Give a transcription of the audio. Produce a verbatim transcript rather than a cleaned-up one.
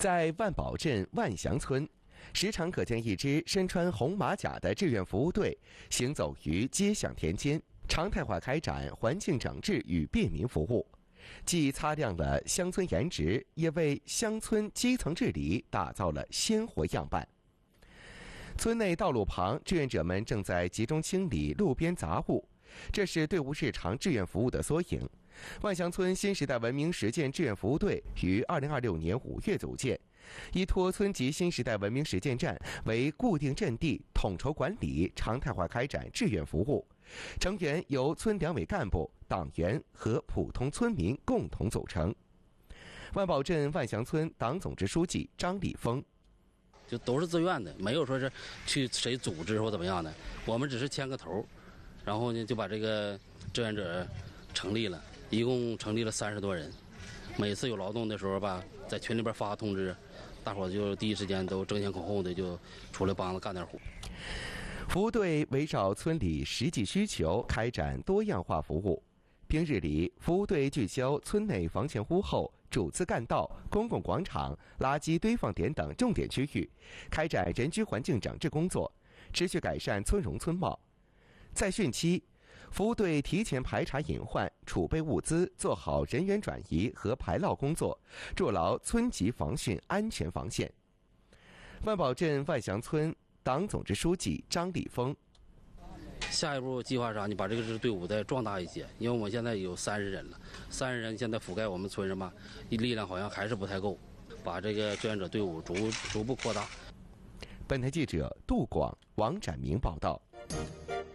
在万宝镇万祥村，时常可见一支身穿红马甲的志愿服务队行走于街巷田间，常态化开展环境整治与便民服务，既擦亮了乡村颜值，也为乡村基层治理打造了鲜活样板。村内道路旁，志愿者们正在集中清理路边杂物，这是队伍日常志愿服务的缩影。万祥村新时代文明实践志愿服务队于二零二六年五月组建，依托村级新时代文明实践站为固定阵地，统筹管理，常态化开展志愿服务。成员由村两委干部、党员和普通村民共同组成。万宝镇万祥村党总支书记张立峰。 就都是自愿的，没有说是去谁组织或怎么样的，我们只是牵个头，然后呢就把这个志愿者成立了，一共成立了三十多人。每次有劳动的时候吧，在群里边发通知，大伙就第一时间都争先恐后的就出来帮着干点活。 服务队围绕村里实际需求开展多样化服务。平日里，服务队聚焦村内房前屋后、主次干道、公共广场、垃圾堆放点等重点区域，开展人居环境整治工作，持续改善村容村貌。在汛期，服务队提前排查隐患，储备物资，做好人员转移和排涝工作，筑牢村级防汛安全防线。万宝镇万祥村党总支书记张立峰。 下一步计划啥？你把这个支队伍再壮大一些，因为我们现在有三十人了，三十人现在覆盖我们村上吧，力量好像还是不太够，把这个志愿者队伍逐逐步扩大。 本台记者杜广、王展明报道。